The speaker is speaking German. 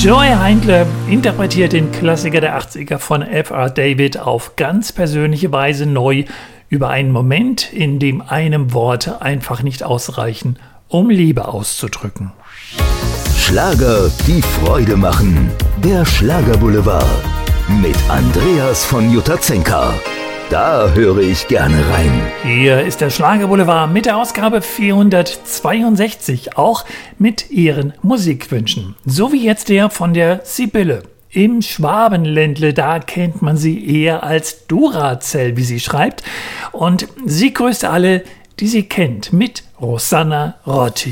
Joey Heindle interpretiert den Klassiker der 80er von F.R. David auf ganz persönliche Weise neu über einen Moment, in dem einem Worte einfach nicht ausreichen, um Liebe auszudrücken. Schlager, die Freude machen. Der Schlagerboulevard mit Andreas von Jutazenka. Da höre ich gerne rein. Hier ist der Schlagerboulevard mit der Ausgabe 462, auch mit Ihren Musikwünschen. So wie jetzt der von der Sibylle. Im Schwabenländle, da kennt man sie eher als Duracell, wie sie schreibt. Und sie grüßt alle, die sie kennt, mit Rosanna Rotti.